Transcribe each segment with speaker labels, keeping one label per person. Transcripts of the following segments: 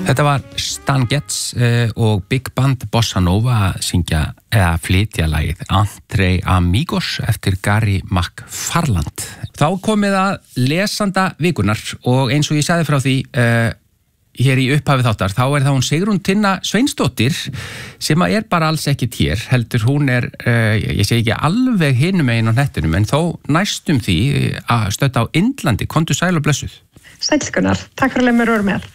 Speaker 1: Þetta var Stan Getz og Big Band Bossa Nova að syngja eða flytja lagið Entre Amigos eftir Gary McFarland. Þá komið að lesanda vikunar og eins og ég sagði frá því hér í upphafi þáttar, þá það hún Sigrún Tinna Sveinsdóttir sem er bara alls ekkert hér, heldur hún ég segi ekki alveg hinum megin á hnettinum en þó næstum því að stötta á Indlandi, komdu sæl og blessuð.
Speaker 2: Sælkunar, takk fyrir að mér voru með.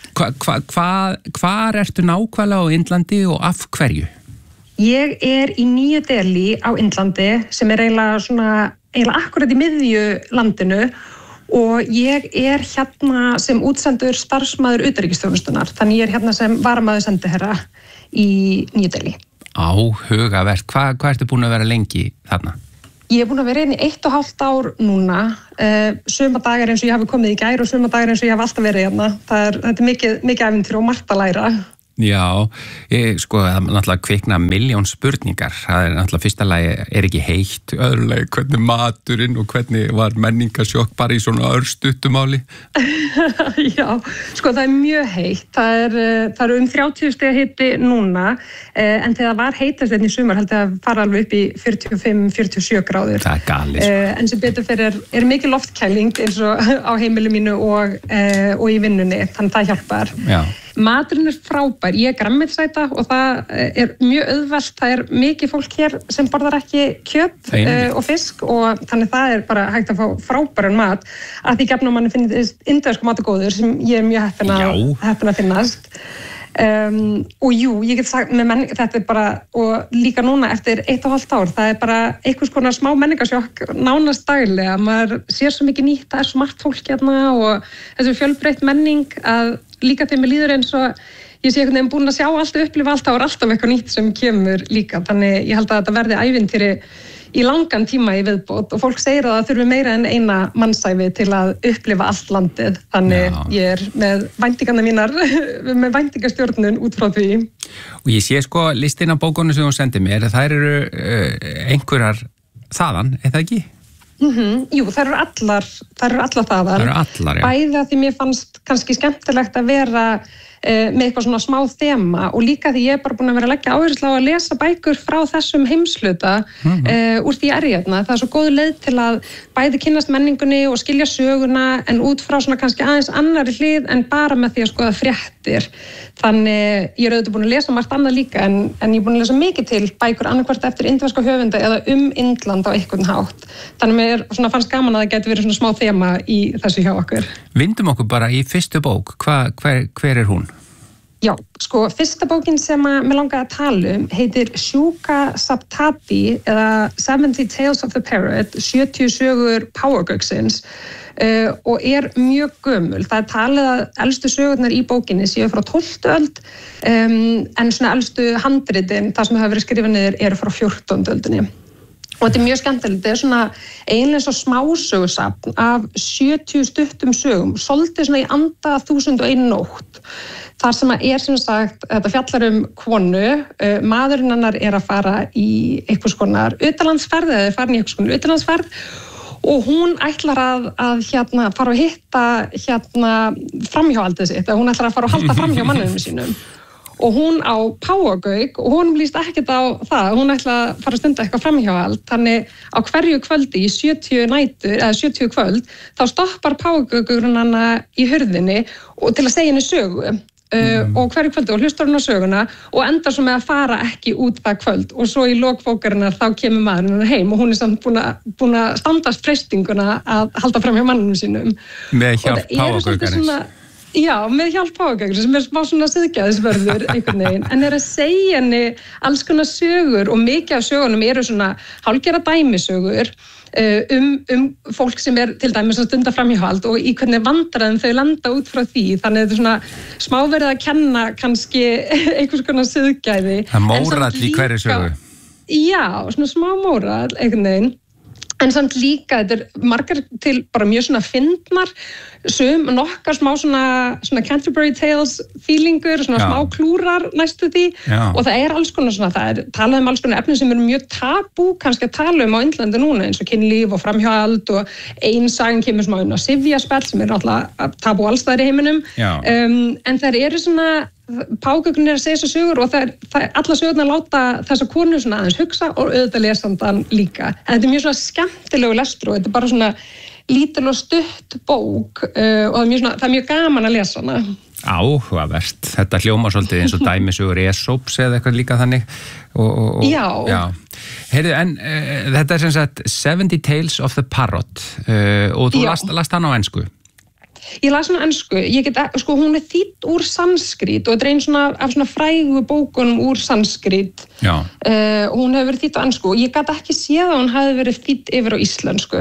Speaker 1: Hvar ertu nákvæmlega á Indlandi og af hverju?
Speaker 2: Ég í Nýju Delí á Indlandi sem eiginlega akkurat í miðju landinu og ég hérna sem útsendur starfsmaður utanríkisþjónustunnar, þannig ég hérna sem varamaður sendiherra í Nýju Delí.
Speaker 1: Áhugavert. Hvað ertu búin að vera lengi þarna?
Speaker 2: Ég búin að vera inn í 1,5 ár núna, suma dagar eins og ég hafi komið í gær og suma dagar eins og ég hafi alltaf verið hérna. Þetta mikið ævintýri og margt að læra.
Speaker 1: Já, það náttúrulega kvikna milljón spurningar. Það náttúrulega fyrsta lagi ekki heitt, öðru lagi hvernig maturinn og hvernig var menningasjokk bara í svona örstuttumáli.
Speaker 2: Já, það mjög heitt. Það um 30 stiga hiti núna, en þegar það var heitast í sumar held ég að fara alveg upp í 45-47 gráður.
Speaker 1: Það galið.
Speaker 2: En sem betur fyrir mikið loftkæling eins og á heimilu mínu og í vinnunni, þannig það hjálpar. Já. Maturinn frábær, ég grænmetisæta og það mjög auðvelt, það mikið fólk hér sem borðar ekki kjöt og fisk og þannig það bara hægt að fá frábæran mat að því gefnum manni finnst indversku matur góður sem ég mjög heppin að finnast. Og jú, ég get sagt með menning, þetta bara, og líka núna eftir 1,5 ár, það bara einhvers konar smá menningasjokk nánast daglega, maður sér svo mikið nýtt, það svo margt fólk hérna og þessu fjölbreytt menning að líka þegar mér líður eins og ég sé einhvern veginn búin að sjá allt og upplifa allt, þá alltaf eitthvað nýtt sem kemur líka, þannig ég held að þetta verði ævintýri í langan tíma í viðbót og fólk segir að það þurfi meira en eina mannsævi til að upplifa allt landið, þannig ég með væntingarnar mínar, með væntingastjórnun út frá því.
Speaker 1: Og ég sé listin á bókunum sem þú sendir mér, þær eru einhverjar þaðan, það ekki?
Speaker 2: Jú, þær eru allar þaðan.
Speaker 1: Það eru allar, já.
Speaker 2: Bæði að því mér fannst kannski skemmtilegt að vera með eitthvað svona smá þema og líka því ég bara búin að vera að leggja áherslu á að lesa bækur frá þessum heimshluta úr því hérna. Það svo góð leið til að bæði kynnast menningunni og skilja söguna en út frá svona kannski aðeins annari hlið en bara með því að skoða fréttir. Þannig ég auðvitað búin að lesa margt annað líka en ég búin að lesa mikið til bækur annarkvort eftir indverska höfunda eða Indland á einhvern hátt. Þannig mér fannst gaman að það gæti verið svona smá þema í þessu hjá okkur.
Speaker 1: Vindum okkur bara í fyrstu bók. Hver hún?
Speaker 2: Já, fyrsta bókin sem mér langaði að tala heitir Shuka Saptati eða 70 Tales of the Parrot, 70 sögur Páfagauksins og mjög gömul. Það talið að elstu sögurnar í bókinni séu frá 12. öld en svona elstu handritin, það sem hafa verið skrifað niður, eru frá 14. öldinni. Og þetta mjög skemmtilegt, þetta svona eiginlega svo smásögusafn af 70 stuttum sögum, svolítið svona í anda 1001 nótt. Þar sem sem sagt, þetta fjallar konu, maðurinn hennar að fara í einhvers konar utanlandsferð eða farin í einhvers konar utanlandsferð og hún ætlar að fara að hitta framhjáhaldið sitt, hún ætlar að fara að halda framhjá manninum sínum. Og hún á páfagauk og honum líst ekkert á það, hún ætla að fara að stunda eitthvað framhjáhald, þannig á hverju kvöldi í 70 nætur, eða 70 kvöld, þá stoppar páfagaugurinn hana í hurðinni og til að segja henni sögu. Og hverju kvöldi og hlustar hún á söguna og endar svo með að fara ekki út það kvöld og svo í lok bókarinnar þá kemur maðurinn hennar heim og hún samt búin að standast freistinguna að halda fram hjá mannum sínum.
Speaker 1: Með hjálp páfagaukarins.
Speaker 2: Já, með hjálp páfagaukarins sem smá svona siðgæðisvörður einhvern veginn, en að segja henni alls konar sögur og mikið af sögunum eru svona hálfgerða dæmisögur fólk sem til dæmis að stunda framhjáhald og í hvernig vandræðum þau lenda út frá því, þannig að þetta svona smáverið að kenna kannski einhvers konar siðgæði.
Speaker 1: Það mórall í hverju sögu.
Speaker 2: Já, svona smá mórall einhvern veginn. En samt líka, þetta margar til bara mjög svona fyndnar, nokkar smá svona Canterbury Tales feelingur, svona smá klúrar næstu því. Já. Og það alls konar svona, það talað alls konar efni sem mjög tabú kannski að tala á Indlandi núna, eins og kynlíf og framhjáhald og ein sagan kemur smá inn á sifjaspell sem náttúrulega tabú alls staðar í heiminum. En þær eru svona págögnin að segja þessar sögur og alla sögurnar láta þessa konu svona aðeins hugsa og auðvitað lesandan líka. En þetta mjög svona skemmtilegu lestur og þetta bara svona lítil og stutt bók og það mjög gaman að lesa hana.
Speaker 1: Áhugavert. Þetta hljómar svolítið eins og dæmisögur Esops eða eitthvað líka þannig. Já. Heyrðu, en þetta sem sagt 70 Tales of the Parrot og þú last hann á ensku.
Speaker 2: Ég las hana ensku, hún þýdd úr sanskrít og þetta einn svona af svona frægu bókunum úr sanskrít. Hún hefur verið þýdd á ensku og ég gat ekki séð að hún hefði verið þýdd yfir á íslensku.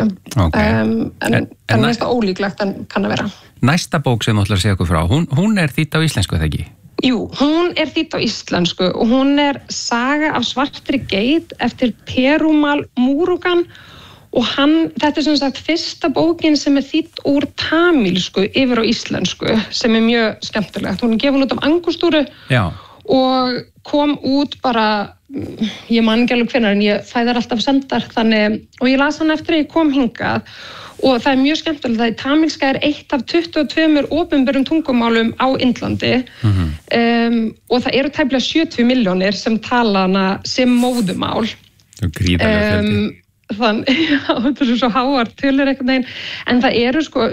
Speaker 2: En það er ólíklegt en kann að vera.
Speaker 1: Næsta bók sem þú ætlar að segja okkur frá, hún er þýdd á íslensku, eða ekki?
Speaker 2: Jú, hún er þýdd á íslensku og hún er Saga af svartri geit eftir Perumal Murugan og þetta er sem sagt fyrsta bókin sem er þýdd úr tamílsku yfir á íslensku sem er mjög skemmtilegt. Hún er gefin út af Angustúru og kom út bara, ég man ekki alveg hvenær en ég fæ þær alltaf sendar og ég las hann eftir að ég kom hingað og það er mjög skemmtilegt að tamílska er eitt af 22 opinberum tungumálum á Indlandi og það eru tæplega 70 milljónir sem tala hana sem móðumál.
Speaker 1: Það er gríðarlega fjöldi.
Speaker 2: Þetta er svo háar tölur einhvern veginn en það eru sko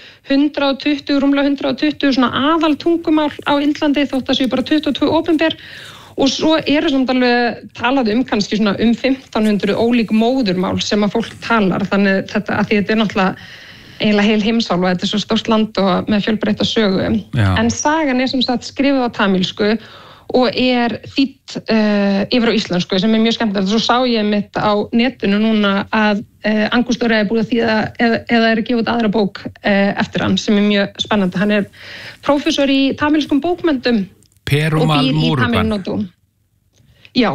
Speaker 2: rúmlega 120 svona aðal tungumál á Indlandi þótt það séu bara 22 opinber og svo eru samt alveg talað kannski svona 1500 ólík móðurmál sem að fólk talar þannig þetta er náttúrulega eiginlega heil heimsálfa og þetta er svo stórt land og með fjölbreytta sögu en sagan er sem sagt skrifuð á tamílsku og er þýdd yfir á íslensku sem er mjög skemmtilegt. Svo sá ég mitt á netinu núna að Angustúra er búið að þýða eða er að gefa út aðra bók eftir hann sem er mjög spennandi. Hann er prófessor í tamílskum bókmenntum
Speaker 1: Perumal Murugan.
Speaker 2: Já.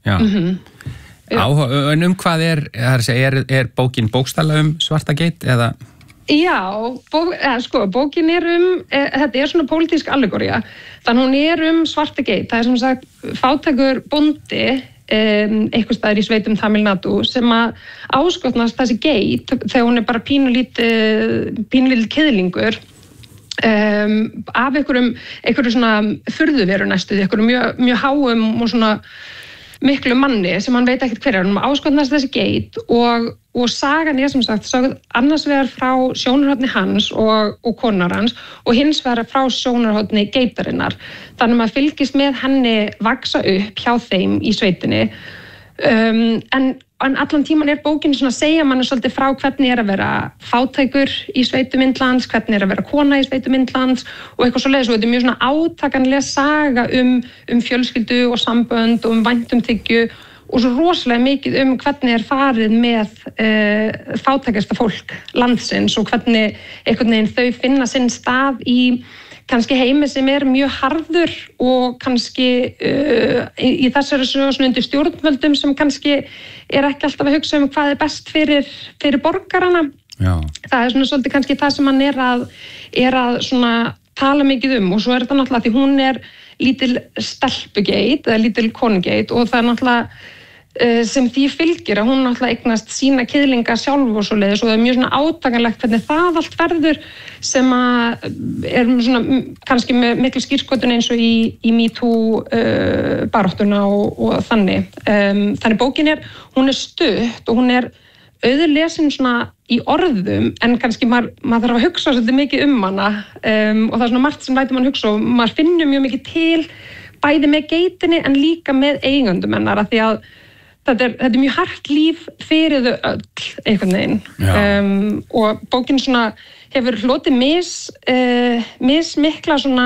Speaker 1: En hvað er bókin bókstaflega svarta geit eða?
Speaker 2: Já, bókin er þetta er svona pólitísk allegóría, þannig hún er svarta geit, það er sem sagt fátækur bóndi einhvers staðar í sveitum Tamil Nadu sem að áskotnast þessi geit þegar hún er bara pínulítill kiðlingur af einhverju svona furðuveru næstuði, einhverju mjög háum og svona miklu manni sem hann veit ekkert hver er. Hann áskotnast þessi geit og sagan er sem sagt sögð annars vegar frá sjónarhorni hans og konar hans og hins vegar frá sjónarhorni geitarinnar. Þannig að maður fylgist með henni vaxa upp hjá þeim í sveitinni en allan tíman er bókin svona að segja manni svolítið frá hvernig er að vera fátækur í sveitum Indlands, hvernig er að vera kona í sveitum Indlands og eitthvað svoleiðis og þetta er mjög svona átakanlega saga fjölskyldu og sambönd og væntumþykju og svo rosalega mikið hvernig er farið með fátækasta fólk landsins og hvernig einhvern veginn þau finna sinn stað í kannski heimi sem er mjög harður og kannski í þessari svona undir stjórnvöldum sem kannski er ekki alltaf að hugsa hvað er best fyrir borgarana.
Speaker 1: Já.
Speaker 2: Það er svona svolítið kannski það sem hann er að svona tala mikið og svo er þetta náttúrulega því hún er lítil stelpugeit eða lítil konugeit og það er náttúrulega sem því fylgir að hún náttúrulega eignast sína kiðlinga sjálf og svoleiðis og það er mjög svona átakanlegt hvernig það allt verður sem að er svona kannski með mikil skírskotun eins og í MeToo baráttuna og þannig. Þannig bókin hún er stutt og hún er auðlesin svona í orðum en kannski maður þarf að hugsa svolítið mikið hana og það er svona margt sem lætur mann hugsa og maður finnur mjög mikið til bæði með geitinni en líka með eigundum hennar af því að þetta er mjög hart líf fyrir þau öll einhvern veginn og bókin svona hefur hlotið mismikla svona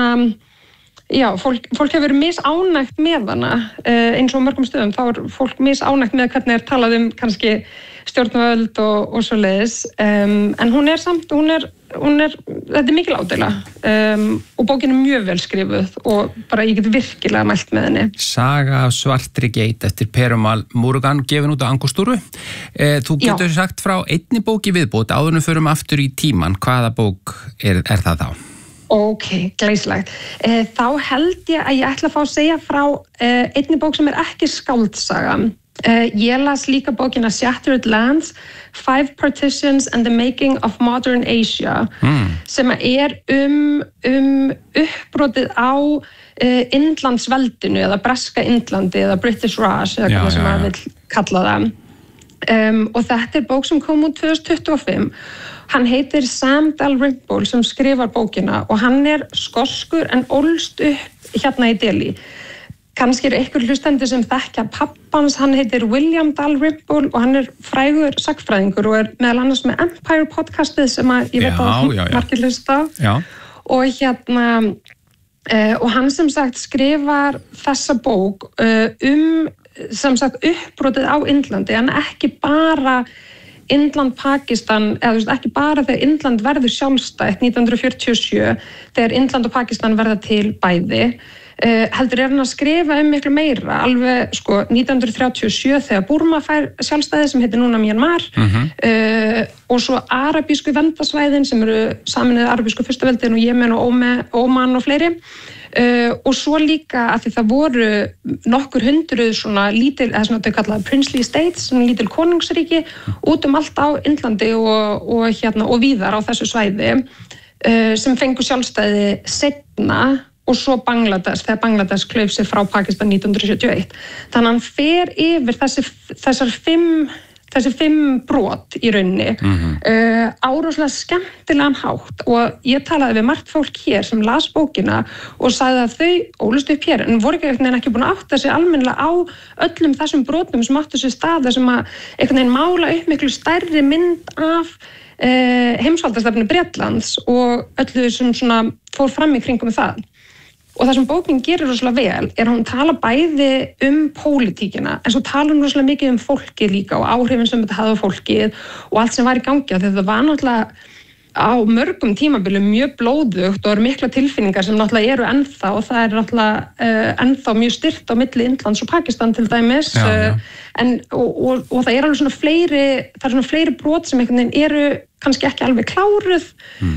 Speaker 2: fólk hefur misánægt með hana eins og mörgum stöðum þá er fólk misánægt með hvernig er talað kannski stjórnvöld og svoleiðis en hún er samt þetta er mikil ádeila og bókin er mjög vel skrifuð og bara ég get virkilega mælt með henni.
Speaker 1: Saga af svartri geit eftir Perumal Murugan gefin út á Angustúru. Þú getur sagt frá einni bók í viðbót áður en förum aftur í tíman. Hvaða bók er það þá?
Speaker 2: Ok, glæsilegt. Þá held ég að ég ætla að fá að segja frá einni bók sem er ekki skáldsaga Ég las líka bókina Shattered Lands, 5 Partitions and the Making of Modern Asia sem uppbrotið á Indlandsveldinu eða breska Indlandi eða British Raj eða hvað sem maður vill kalla það. Og þetta bók sem kom út 2025. Hann heitir Sam Dalrymple sem skrifar bókina og hann skoskur en ólst upp hérna í Delhi. Kannski einhver hlustandi sem þekkja pappans, hann heitir William Dalrymple og hann frægur sagnfræðingur og meðal annars með Empire podcastið sem ég veit að margir hlusta á. Og og hann sem sagt skrifar þessa bók sem sagt uppbrotið á Indlandi, en ekki bara Indland, Pakistan, eða ekki bara þegar Indland verður sjálfstætt 1947, þegar Indland og Pakistan verða til bæði, heldur hann að skrifa miklu meira, alveg 1937 þegar Burma fær sjálfstæði sem heitir núna Myanmar, og svo arabísku vendasvæðin sem Sameinuðu arabísku furstaveldin og Jemen og Oman og fleiri, og svo líka að því það voru nokkur hundruð svona lítil, eða svona þau kallaði princely states, svona lítil konungsríki út allt á Indlandi og víðar á þessu svæði sem fengu sjálfstæði seinna, og svo Bangladesh, þegar Bangladesh klauf sig frá Pakistan 1971. Þannig að hann fer yfir þessi 5 brot í rauninni á rosalega skemmtilegan hátt, og ég talaði við margt fólk hér sem las bókina og sagði að þau ólust upp hér en voru ekki búin að átta sig almennilega á öllum þessum brotum sem áttu sér stað sem að einhvern veginn mála upp miklu stærri mynd af heimsvaldastefnu Bretlands og öllu sem svona fór fram í kringum það. Og það sem bókin gerir rosalega vel að hún tala bæði pólitíkina, en svo tala hún rosalega mikið fólkið líka og áhrifin sem þetta hafði á fólkið og allt sem var í gangi, þegar það var náttúrulega á mörgum tímabilum mjög blóðugt og mikla tilfinningar sem náttúrulega eru ennþá, og það náttúrulega ennþá mjög styrkt á milli Indlands og Pakistan til dæmis, og það alveg svona fleiri brot sem einhvern veginn eru kannski ekki alveg kláruð,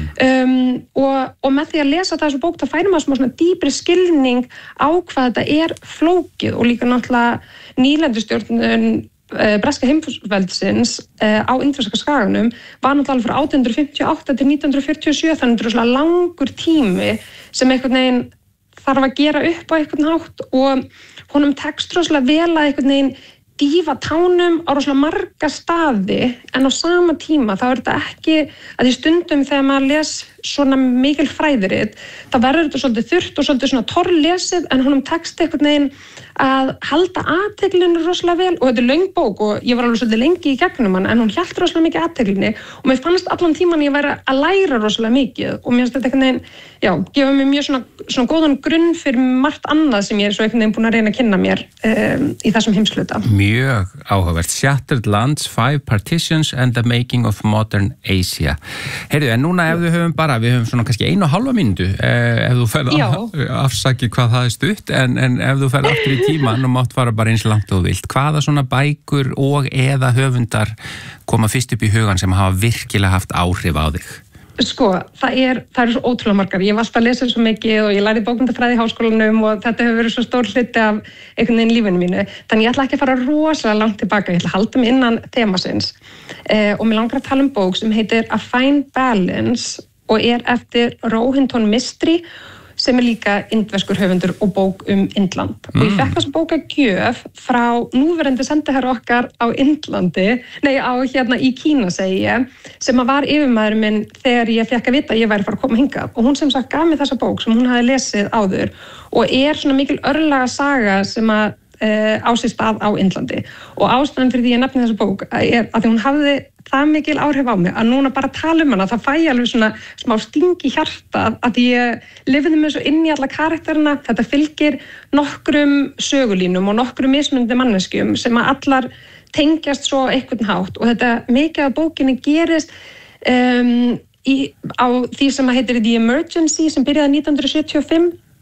Speaker 2: og með því að lesa þessu bók þá færir maður svona dýpri skilning á hvað þetta flókið, og líka náttúrulega nýlendustjórnun breska heimsveldsins á indverska skaganum var náttúrulega frá 1858 til 1947, þannig að það langur tími sem einhvern veginn þarf að gera upp á einhvern hátt, og honum tekst rosalega vel að einhvern veginn dýfa tánum á rosalega marga staði, en á sama tíma þá þetta ekki, að í stundum þegar maður les svona mikil fræðirit þá verður þetta svolítið þurrt og svolítið svona torrlesið, en honum tekst einhvern veginn að halda athyglinni rosalega vel, og þetta löng bók og ég var alveg svolítið lengi í gegnum hann, en hún hélt rosalega mikið athyglinni og mér fannst allan tíman ég væri að læra rosalega mikið, og mér finnst þetta einhvern veginn, gefa mér mjög svona góðan grunn fyrir margt annað sem ég svo einhvern veginn búin að reyna að kynna mér í þessum heimshluta.
Speaker 1: Mjög áhugavert. Shattered Lands, 5 Partitions and the Making of Modern Asia. Heyrðu, en núna ef við höfum svona kannski 1,5 mínútu, ef þú ferð afsakið hvað það stutt, en ef þú ferð aftur í tíman og mátt fara bara eins langt og vilt, hvaða svona bækur og eða höfundar koma fyrst upp í hugan sem hafa virkilega haft áhrif á þig?
Speaker 2: Sko, það eru svo ótrúlega margar. Ég var alltaf að lesa svo mikið og ég lærði bókmennafræði í háskólanum og þetta hefur verið svo stór hluti af einhvern veginn lífinu mínu. Þannig ég ætla ekki að fara rosalega langt tilbaka, ég ætla að halda mig innan temasins. Og mér langar að tala bók sem heitir A Fine Balance og eftir Rohinton Mistry, sem líka indverskur höfundur og bók Indland. Og ég fekk þessa bók að gjöf frá núverandi sendiherra okkar á Indlandi, í Kína segi ég, sem var yfirmaður minn þegar ég fekk að vita að ég væri að fara að koma hingað. Og hún sem sagt gaf mér þessa bók sem hún hafði lesið áður og svona mikil örlaga saga sem á sér stað á Indlandi. Og ástæðan fyrir því ég nefni þessa bók að því hún hafði það mikil áhrif á mig að núna bara tala hana, það fæ ég alveg svona smá sting í hjartað að ég lifði mig svo inn í alla karakterina. Þetta fylgir nokkrum sögulínum og nokkrum mismunandi manneskjum sem að allar tengjast svo einhvern hátt, og þetta mikið af bókinni gerist á því sem heitir The Emergency sem byrjaði 1975.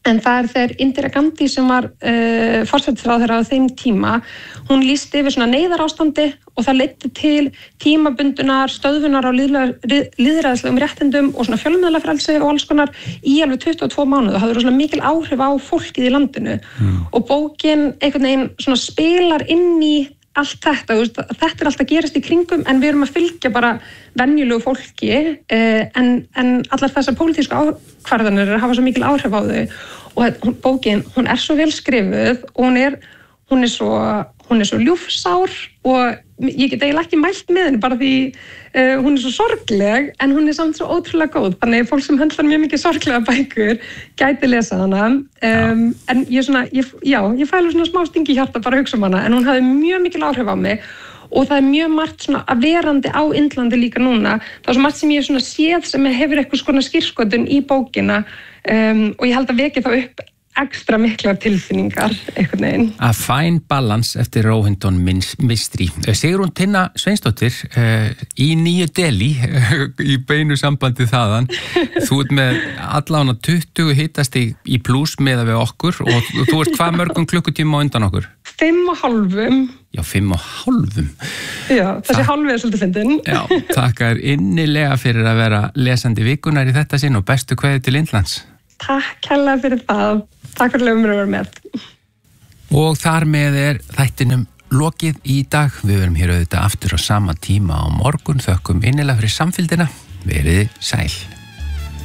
Speaker 2: En það þegar Indira Gandhi sem var forsætisráðherra á þeim tíma, hún lýsti yfir svona neyðarástandi og það leiddi til tímabundunar, stöðvunar á lýðræðislegum réttindum og svona fjölmiðlafrelsi og alls konar í alveg 22 mánuði og það svona mikil áhrif á fólkið í landinu. Og bókin einhvern veginn svona spilar inn í allt þetta, þetta alltaf gerist í kringum en við erum að fylgja bara venjulegu fólki en allar þessar pólitísku ákvarðanir hafa svo mikil áhrif á þau og bókin, hún svo vel skrifuð og hún er svo ljúfsár og ég get eiginlega ekki mælt með henni bara því hún svo sorgleg en hún samt svo ótrúlega góð þannig að fólk sem höndlar mjög mikið sorglega bækur gæti lesa hana en ég fælu svona smá sting í hjarta bara að hugsa hana en hún hafði mjög mikil áhrif á mig og það mjög margt svona að verandi á Indlandi líka núna það svo margt sem ég svona séð sem hefur eitthvað svona skírskotun í bókina og ég held að veki þá upp ekstra miklar tilfinningar einhvern veginn.
Speaker 1: A fine balance eftir Rohinton Mistry. Sigrún Tinna Sveinsdóttir í Nýju Delí í beinu sambandi þaðan. Þú með allan 20 hitastig í pluss meða við okkur og þú hvað mörgum klukkutíma á undan okkur?
Speaker 2: 5,5.
Speaker 1: Já, 5,5.
Speaker 2: Já, þessi hálfi svolítið fyndin.
Speaker 1: Já, þakkar innilega fyrir að vera lesandi vikunar í þetta sinn og bestu kveðju til Indlands.
Speaker 2: Takk kærlega fyrir það. Takk fyrir að vera með.
Speaker 1: Og þar með þættinum lokið í dag. Við verum hér auðvitað aftur á sama tíma á morgun. Þökkum innilega fyrir samfylgdina. Verið sæl.